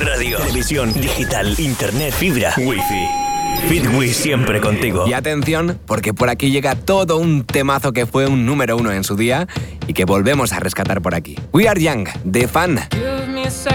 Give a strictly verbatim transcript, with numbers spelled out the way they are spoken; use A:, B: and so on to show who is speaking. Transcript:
A: radio, televisión, digital, internet, fibra, wifi. Fitwi siempre contigo.
B: Y atención, porque por aquí llega todo un temazo que fue un número uno en su día y que volvemos a rescatar por aquí. We Are Young, de Fan.